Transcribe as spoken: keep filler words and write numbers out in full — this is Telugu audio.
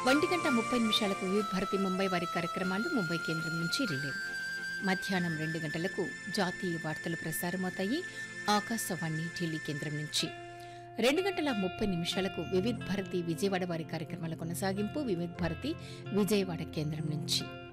ఒంటి గంట ముప్పై నిమిషాలకు వివిధ భారతి ముంబై వారి కార్యక్రమాలు ముంబై కేంద్రం నుంచి రిలే. మధ్యాహ్నం రెండు గంటలకు జాతీయ వార్తలు ప్రసారమవుతాయి ఆకాశవాణి ఢిల్లీ కేంద్రం నుంచి. రెండు గంటల ముప్పై నిమిషాలకు వివిధ భారతి విజయవాడ వారి కార్యక్రమాల కొనసాగింపు వివిధ భారతి విజయవాడ కేంద్రం నుంచి.